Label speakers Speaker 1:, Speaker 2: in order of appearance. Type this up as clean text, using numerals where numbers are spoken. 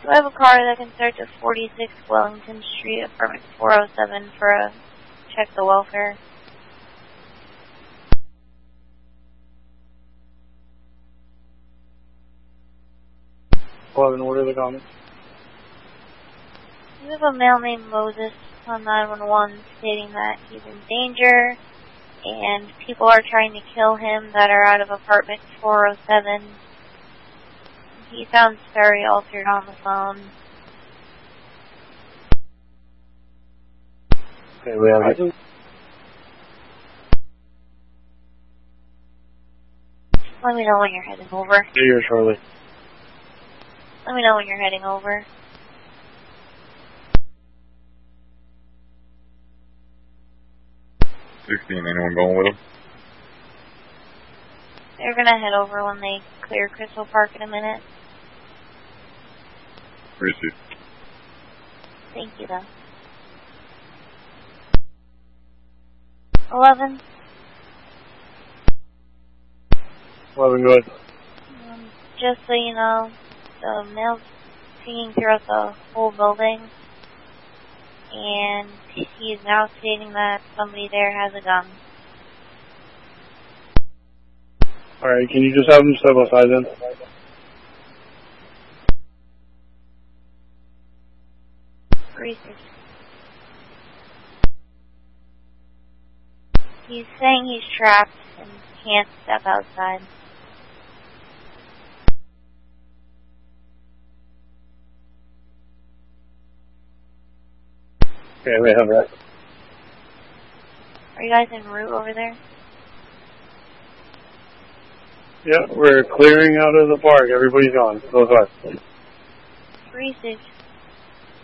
Speaker 1: Do I have a car that can search at 46 Wellington Street, apartment 407 for a check the welfare?
Speaker 2: What are the comments?
Speaker 1: We have a male named Moses on 911 stating that he's in danger and people are trying to kill him that are out of apartment 407. He sounds very altered on the phone.
Speaker 2: Okay, we have it.
Speaker 1: Let me know when you're heading over.
Speaker 2: Be here shortly.
Speaker 1: Let me know when you're heading over.
Speaker 3: 16, anyone going with them?
Speaker 1: They're gonna head over when they clear Crystal Park in a minute.
Speaker 3: Appreciate it.
Speaker 1: Thank you, though. 11.
Speaker 2: 11, good.
Speaker 1: Just so you know, the male's singing throughout the whole building, and he is now stating that somebody there has a gun.
Speaker 2: Alright, can you just have them step outside then?
Speaker 1: Research. He's saying he's trapped and can't step outside.
Speaker 2: Okay, we have that.
Speaker 1: Are you guys en route over there?
Speaker 2: Yeah, we're clearing out of the park. Everybody's gone. Go ahead.
Speaker 1: 36.